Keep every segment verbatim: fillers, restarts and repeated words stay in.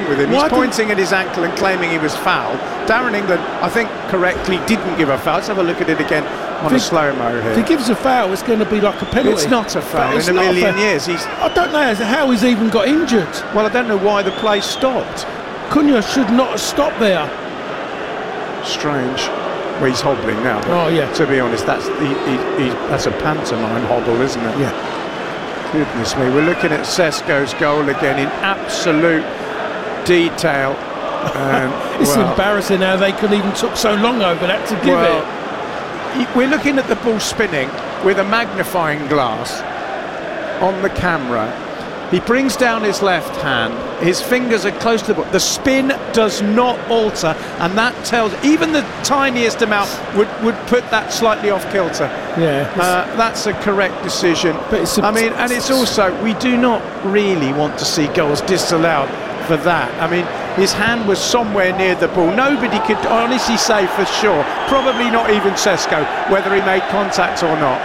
wrong with him? Why He's pointing at his ankle and claiming he was fouled. Darren England, I think correctly, didn't give a foul. Let's have a look at it again on a slow-mo here. If he gives a foul, it's going to be like a penalty. It's not a foul It's in a not million a years. He's I don't know how he's even got injured. Well, I don't know why the play stopped. Cunha should not have stopped there. Strange. Well, he's hobbling now. Oh, yeah. To be honest, that's he, he, he, that's a pantomime hobble, isn't it? Yeah. Goodness me, we're looking at Sesko's goal again in absolute detail. Um, it's well, embarrassing how they could even took so long over that to give well, it. We're looking at the ball spinning with a magnifying glass on the camera. He brings down his left hand, his fingers are close to the ball. The spin does not alter, and that tells, even the tiniest amount would, would put that slightly off kilter. Yeah. Uh, that's a correct decision. But it's a, I mean, and it's also, we do not really want to see goals disallowed for that. I mean, his hand was somewhere near the ball. Nobody could honestly say for sure, probably not even Sesko, whether he made contact or not.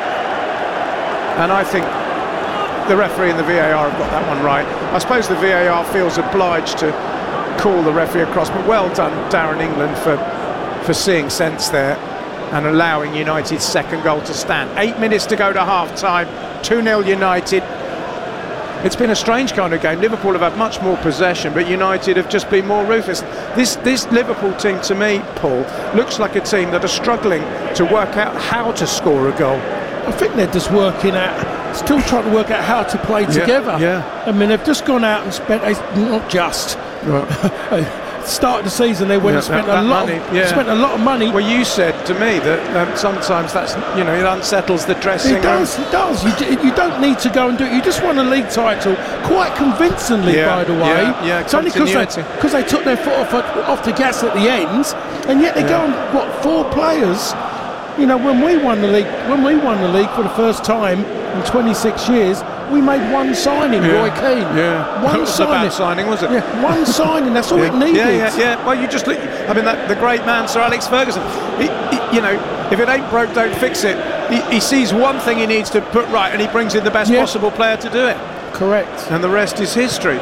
And I think the referee and the V A R have got that one right. I suppose the V A R feels obliged to call the referee across, but well done, Darren England, for for seeing sense there and allowing United's second goal to stand. Eight minutes to go to half-time, two nil United. It's been a strange kind of game. Liverpool have had much more possession, but United have just been more ruthless. This this Liverpool team, to me, Paul, looks like a team that are struggling to work out how to score a goal. I think they're just working out, still trying to work out how to play together. Yeah, yeah. I mean, they've just gone out and spent, not just, Right. start of the season they went Yeah, and spent that- a that lot, money, of, yeah. spent a lot of money. Well, you said to me that um, sometimes that's, you know, it unsettles the dressing It does, it does. You, d- you don't need to go and do it. You just won a league title quite convincingly, Yeah, by the way. yeah, yeah, It's only because continuity. they, 'cause they took their foot off, off the gas at the end, and yet they Yeah. go and, what, four players? You know, when we won the league, when we won the league for the first time in twenty-six years, we made one signing, Yeah, Roy Keane. Yeah, One that was a signing. bad signing, was it? Yeah, one signing. That's all yeah. it needed. Yeah, yeah, yeah. Well, you just look. I mean, that, the great man, Sir Alex Ferguson. He, he, you know, if it ain't broke, don't fix it. He, he sees one thing he needs to put right, and he brings in the best Yeah. possible player to do it. Correct. And the rest is history.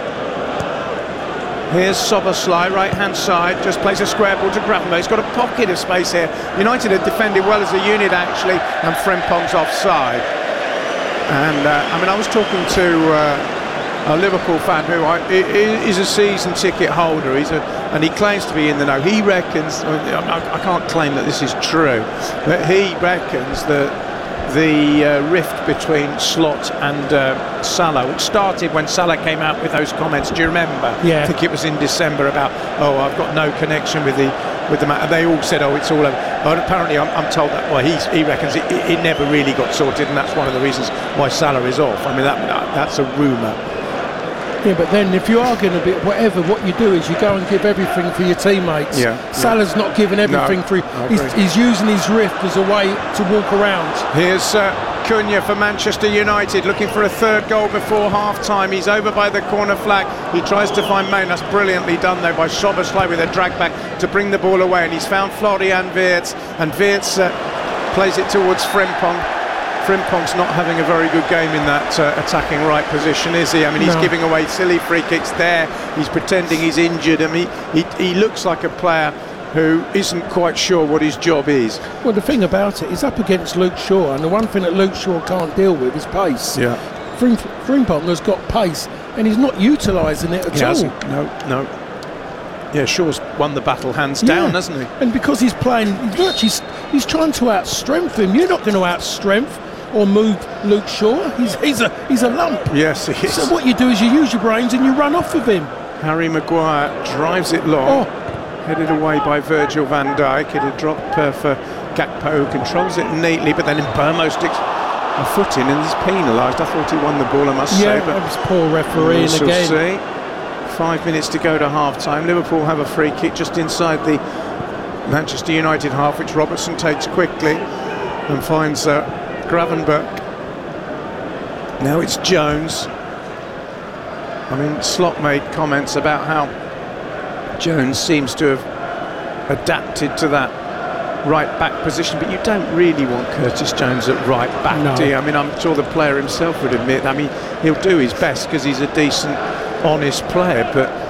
Here's Szoboszlai, right-hand side, just plays a square ball to Gravenberch. He's got a pocket of space here. United have defended well as a unit, actually, and Frimpong's offside. And, uh, I mean, I was talking to uh, a Liverpool fan who I, is a season ticket holder, He's a, and he claims to be in the know. He reckons, I, I can't claim that this is true, but he reckons that the uh, rift between Slot and uh, Salah, which started when Salah came out with those comments. Do you remember? Yeah. I think it was in December about, oh, I've got no connection with the with the matter. They all said, oh, it's all over. But apparently, I'm, I'm told that, well, he's, he reckons it, it never really got sorted, and that's one of the reasons why Salah is off. I mean, that, that that's a rumour. Yeah, but then if you are going to be whatever, what you do is you go and give everything for your teammates. Yeah, Salah's yeah. not giving everything No, for. I He's, agree. he's using his rift as a way to walk around. Here's uh, Cunha for Manchester United, looking for a third goal before half-time. He's over by the corner flag. He tries to find Main. That's brilliantly done, though, by Szoboszlai with a drag back to bring the ball away. And he's found Florian Wirtz, and Wirtz uh, plays it towards Frimpong. Frimpong's not having a very good game in that uh, attacking right position, is he? I mean, he's No. giving away silly free kicks there. He's pretending he's injured. I mean, he, he, he looks like a player who isn't quite sure what his job is. Well, the thing about it, he's up against Luke Shaw, and the one thing that Luke Shaw can't deal with is pace. Yeah. Frim- Frimpong has got pace, and he's not utilising it at He all. hasn't. No, no. Yeah, Shaw's won the battle hands Yeah. down, hasn't he? And because he's playing, he's, he's, he's trying to outstrength him. You're not going to outstrength or move Luke Shaw. He's he's a he's a lump. Yes, he is. So what you do is you use your brains and you run off with him. Harry Maguire drives it long. Oh, Headed away by Virgil van Dijk. It'll drop uh, for Gakpo, who controls it neatly, but then Mbomo sticks a foot in and is penalised. I thought he won the ball, I must yeah, say, but that was poor refereeing we shall again. see. Five minutes to go to half-time. Liverpool have a free kick just inside the Manchester United half, which Robertson takes quickly and finds uh, Gravenberch. Now it's Jones. I mean, Slot made comments about how Jones seems to have adapted to that right back position, but you don't really want Curtis Jones at right back, No. do you? I mean, I'm sure the player himself would admit, I mean, he'll do his best because he's a decent, honest player, but